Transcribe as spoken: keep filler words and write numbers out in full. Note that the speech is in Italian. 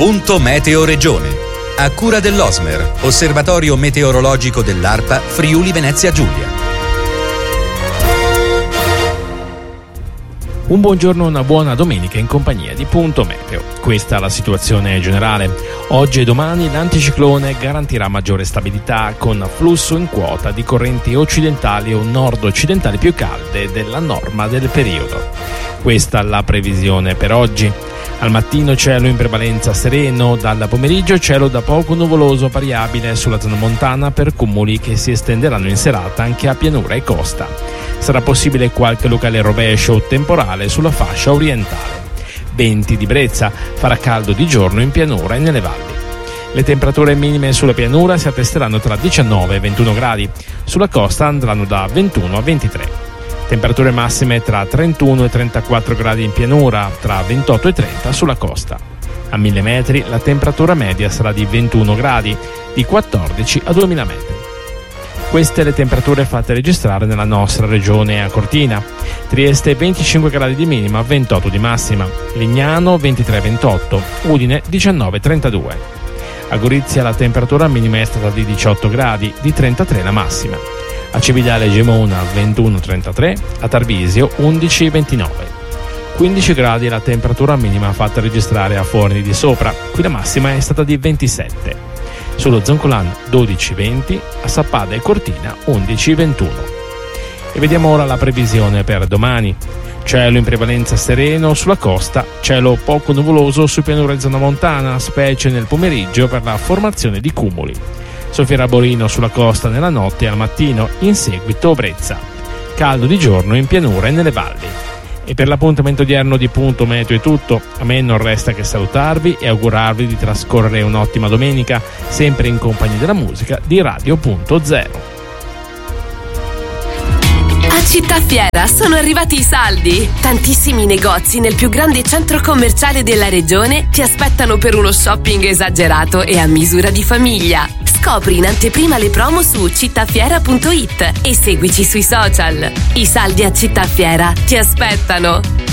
Punto Meteo Regione. A cura dell'Osmer, Osservatorio Meteorologico dell'ARPA Friuli Venezia Giulia. Un buongiorno e una buona domenica in compagnia di Punto Meteo. Questa è la situazione generale. Oggi e domani l'anticiclone garantirà maggiore stabilità con flusso in quota di correnti occidentali o nord-occidentali più calde della norma del periodo. Questa è la previsione per oggi. Al mattino cielo in prevalenza sereno, dal pomeriggio cielo da poco nuvoloso variabile sulla zona montana per cumuli che si estenderanno in serata anche a pianura e costa. Sarà possibile qualche locale rovescio o temporale sulla fascia orientale. Venti di brezza, farà caldo di giorno in pianura e nelle valli. Le temperature minime sulla pianura si attesteranno tra diciannove e ventuno gradi, sulla costa andranno da ventuno a ventitré. Temperature massime tra trentuno e trentaquattro gradi in pianura, tra ventotto e trenta sulla costa. A mille metri la temperatura media sarà di ventuno gradi, di quattordici a duemila metri. Queste le temperature fatte registrare nella nostra regione a Cortina. Trieste venticinque gradi di minima, ventotto di massima. Lignano ventitré ventotto, Udine diciannove trentadue. A Gorizia la temperatura minima è stata di diciotto gradi, di trentatré la massima. A Cividale Gemona ventuno trentatré, a Tarvisio undici ventinove. quindici gradi la temperatura minima fatta registrare a Forni di Sopra, qui la massima è stata di ventisette. Sullo Zoncolan dodici venti, a Sappada e Cortina undici ventuno. E vediamo ora la previsione per domani. Cielo in prevalenza sereno sulla costa, cielo poco nuvoloso su pianura e zona montana, specie nel pomeriggio per la formazione di cumuli. Soffierà Borino sulla costa nella notte e al mattino, in seguito brezza. Caldo di giorno in pianura e nelle valli. E per l'appuntamento odierno di Punto Meteo è tutto. A me non resta che salutarvi e augurarvi di trascorrere un'ottima domenica, sempre in compagnia della musica di Radio Punto Zero. A Città Fiera sono arrivati i saldi. Tantissimi negozi nel più grande centro commerciale della regione ti aspettano per uno shopping esagerato e a misura di famiglia. Scopri in anteprima le promo su cittafiera punto it e seguici sui social. I saldi a Città Fiera ti aspettano.